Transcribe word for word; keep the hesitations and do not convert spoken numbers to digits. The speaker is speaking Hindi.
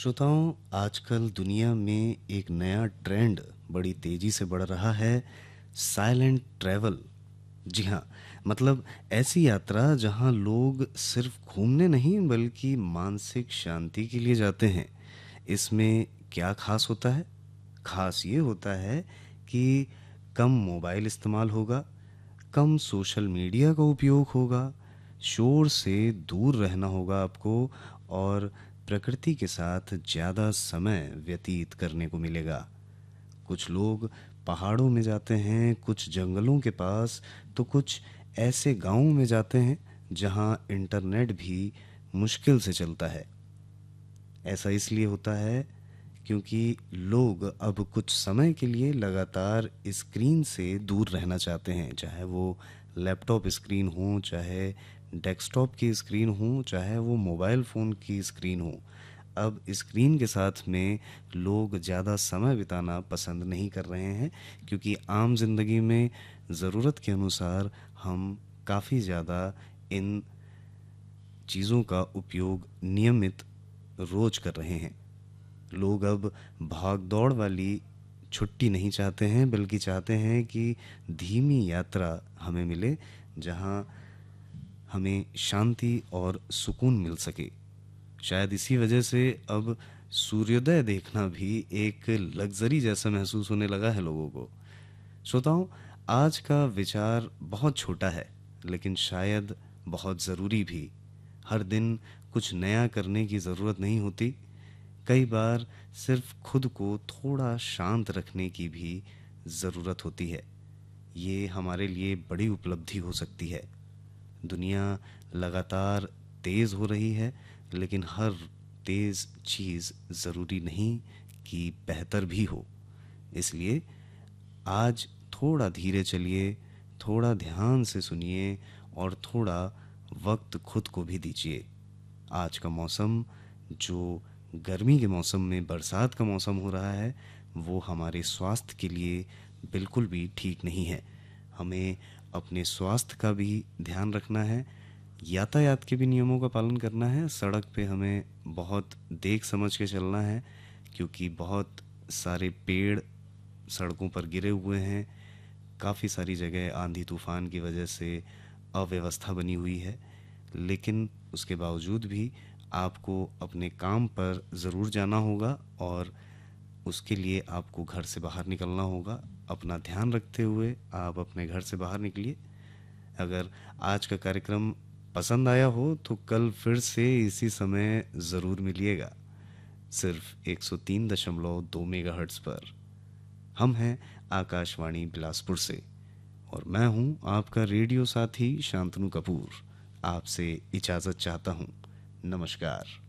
श्रोताओं, आजकल दुनिया में एक नया ट्रेंड बड़ी तेजी से बढ़ रहा है। Silent travel. जी हाँ, मतलब ऐसी यात्रा जहाँ लोग सिर्फ घूमने नहीं बल्कि मानसिक शांति के लिए जाते हैं। इसमें क्या खास होता है? खास ये होता है कि कम मोबाइल इस्तेमाल होगा, कम सोशल मीडिया का उपयोग होगा, शोर से दूर रहना होगा आपको और प्रकृति के साथ ज़्यादा समय व्यतीत करने को मिलेगा। कुछ लोग पहाड़ों में जाते हैं, कुछ जंगलों के पास, तो कुछ ऐसे गांवों में जाते हैं जहां इंटरनेट भी मुश्किल से चलता है। ऐसा इसलिए होता है क्योंकि लोग अब कुछ समय के लिए लगातार स्क्रीन से दूर रहना चाहते हैं, चाहे वो लैपटॉप स्क्रीन हो, चाहे डेस्कटॉप की स्क्रीन हो, चाहे वो मोबाइल फ़ोन की स्क्रीन हो। अब स्क्रीन के साथ में लोग ज़्यादा समय बिताना पसंद नहीं कर रहे हैं क्योंकि आम जिंदगी में ज़रूरत के अनुसार हम काफ़ी ज़्यादा इन चीज़ों का उपयोग नियमित रोज कर रहे हैं। लोग अब भाग दौड़ वाली छुट्टी नहीं चाहते हैं बल्कि चाहते हैं कि धीमी यात्रा हमें मिले, जहां हमें शांति और सुकून मिल सके। शायद इसी वजह से अब सूर्योदय देखना भी एक लग्जरी जैसा महसूस होने लगा है लोगों को। श्रोताओं, आज का विचार बहुत छोटा है लेकिन शायद बहुत ज़रूरी भी। हर दिन कुछ नया करने की ज़रूरत नहीं होती। कई बार सिर्फ खुद को थोड़ा शांत रखने की भी ज़रूरत होती है। ये हमारे लिए बड़ी उपलब्धि हो सकती है। दुनिया लगातार तेज़ हो रही है, लेकिन हर तेज़ चीज़ ज़रूरी नहीं कि बेहतर भी हो। इसलिए आज थोड़ा धीरे चलिए, थोड़ा ध्यान से सुनिए और थोड़ा वक्त खुद को भी दीजिए। आज का मौसम, जो गर्मी के मौसम में बरसात का मौसम हो रहा है, वो हमारे स्वास्थ्य के लिए बिल्कुल भी ठीक नहीं है। हमें अपने स्वास्थ्य का भी ध्यान रखना है, यातायात के भी नियमों का पालन करना है। सड़क पे हमें बहुत देख समझ के चलना है क्योंकि बहुत सारे पेड़ सड़कों पर गिरे हुए हैं। काफ़ी सारी जगह आंधी तूफान की वजह से अव्यवस्था बनी हुई है, लेकिन उसके बावजूद भी आपको अपने काम पर ज़रूर जाना होगा और उसके लिए आपको घर से बाहर निकलना होगा। अपना ध्यान रखते हुए आप अपने घर से बाहर निकलिए। अगर आज का कार्यक्रम पसंद आया हो तो कल फिर से इसी समय ज़रूर मिलिएगा, सिर्फ एक सौ तीन दशमलव दो मेगाहर्ट्ज़ पर। हम हैं आकाशवाणी बिलासपुर से और मैं हूं आपका रेडियो साथी शांतनु कपूर। आपसे इजाज़त चाहता हूं। नमस्कार।